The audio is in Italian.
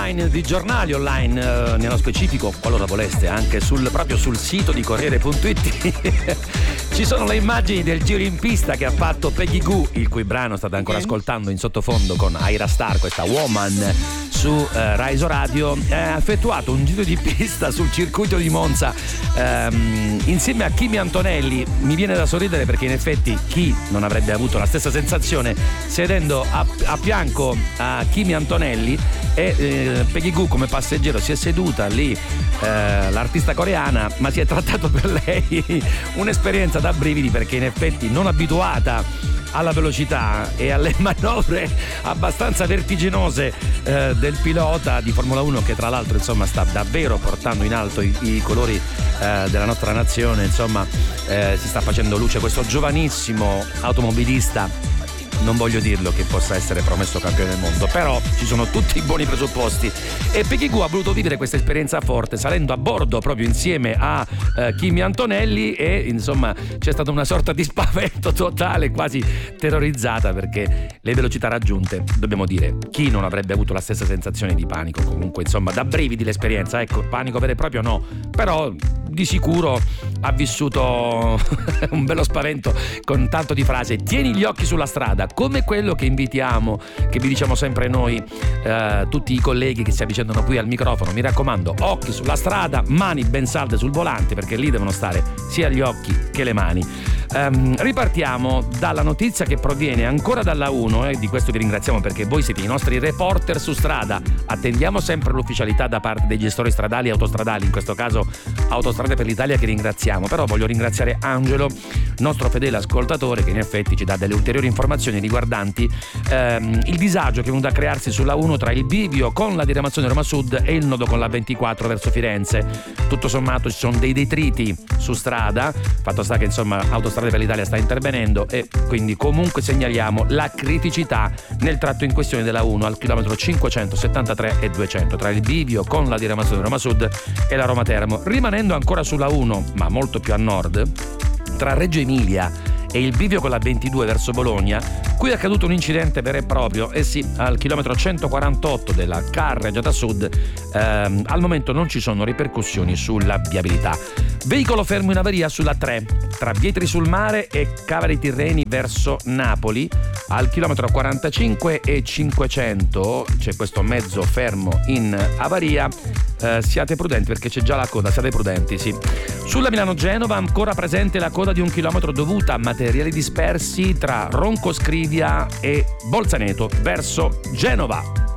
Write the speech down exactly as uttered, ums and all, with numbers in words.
online, di giornali online, eh, nello specifico, qualora voleste, anche sul, proprio sul sito di Corriere punto it. Ci sono le immagini del giro in pista che ha fatto Peggy Gou, il cui brano state ancora ascoltando in sottofondo con Ira Star, questa Woman, su eh, Rai Radio. Eh, ha effettuato un giro di pista sul circuito di Monza ehm, insieme a Kimi Antonelli. Mi viene da sorridere perché in effetti chi non avrebbe avuto la stessa sensazione sedendo a, a fianco a Kimi Antonelli, e eh, Peggy Gou come passeggero si è seduta lì, eh, l'artista coreana, ma si è trattato per lei un'esperienza da brividi, perché in effetti non abituata alla velocità e alle manovre abbastanza vertiginose eh, del pilota di Formula uno, che tra l'altro insomma sta davvero portando in alto i, i colori eh, della nostra nazione, insomma eh, si sta facendo luce questo giovanissimo automobilista. Non voglio dirlo che possa essere promesso campione del mondo, però ci sono tutti i buoni presupposti, e Peggy Gou ha voluto vivere questa esperienza forte salendo a bordo proprio insieme a eh, Kimi Antonelli, e insomma c'è stata una sorta di spavento totale, quasi terrorizzata, perché le velocità raggiunte, dobbiamo dire, chi non avrebbe avuto la stessa sensazione di panico? Comunque insomma da brividi l'esperienza, ecco, panico vero e proprio no, però di sicuro ha vissuto un bello spavento, con tanto di frase: tieni gli occhi sulla strada, come quello che invitiamo, che vi diciamo sempre noi, eh, tutti i colleghi che si avvicinano qui al microfono. Mi raccomando, occhi sulla strada, mani ben salde sul volante, perché lì devono stare sia gli occhi che le mani. Um, ripartiamo dalla notizia che proviene ancora dalla uno, e eh, di questo vi ringraziamo perché voi siete i nostri reporter su strada. Attendiamo sempre l'ufficialità da parte dei gestori stradali e autostradali, in questo caso Autostrade per l'Italia, che ringraziamo. Però voglio ringraziare Angelo, nostro fedele ascoltatore, che in effetti ci dà delle ulteriori informazioni riguardanti ehm, il disagio che è venuto a crearsi sulla uno tra il bivio con la diramazione Roma Sud e il nodo con la ventiquattro verso Firenze. Tutto sommato ci sono dei detriti su strada, fatto sta che insomma Autostrade per l'Italia sta intervenendo, e quindi comunque segnaliamo la criticità nel tratto in questione della uno al chilometro cinquecentosettantatré e duecento tra il bivio con la diramazione Roma Sud e la Roma Teramo. Rimanendo ancora sulla uno, ma molto più a nord, tra Reggio Emilia e il bivio con la ventidue verso Bologna, qui è accaduto un incidente vero e proprio, e eh sì, al chilometro centoquarantotto della carreggiata sud. Ehm, al momento non ci sono ripercussioni sulla viabilità. Veicolo fermo in avaria sulla tre tra Vietri sul Mare e Cavari Tirreni verso Napoli, al chilometro quarantacinque e cinquecento c'è questo mezzo fermo in avaria. Eh, siate prudenti perché c'è già la coda, siate prudenti, sì. Sulla Milano-Genova ancora presente la coda di un chilometro dovuta a materiali dispersi tra Ronco Scrivia e Bolzaneto verso Genova.